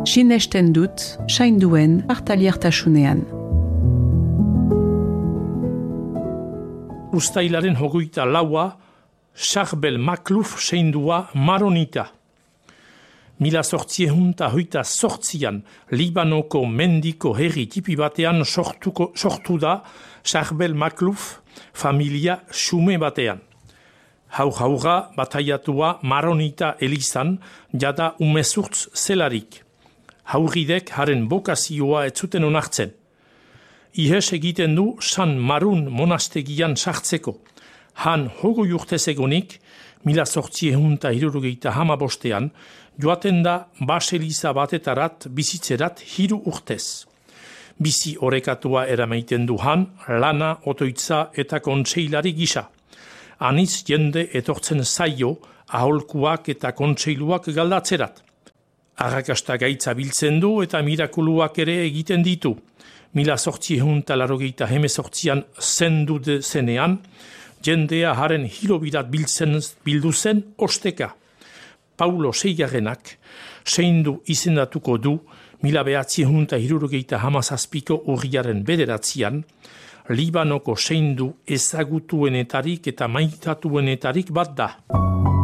Sinesten dut, sainduen partaliertasunean. Uztailaren 24, Charbel Makluf seindua Maronita. 1828an Libanoko mendiko herri tipi batean sortu da Charbel Makluf familia xume batean. Haur-haurra bataiatua Maronita elizan jada umezurtz zelarik. Hauridek haren bokazioa ez zuten onartzen. Ihes egiten du San Marun monastegian sartzeko. Han hogoi urtez egonik, 1875 joaten da baseliza batetarat bizitzerat 3 urtez. Bizi orekatua eramaiten du han, lana, otoitza eta kontseilari gisa. Aniz jende etortzen zaio, aholkuak eta kontseiluak galdatzerat. Arrakasta gaitza biltzen du eta mirakuluak ere egiten ditu. 1888an zendu zenean, jendea haren hilobirat bildu zen osteka. Paulo Seigarrenak seindu izendatuko du 1977ko urriaren 9 Libanoko seindu ezagutuenetarik eta maitatuenetarik bat da.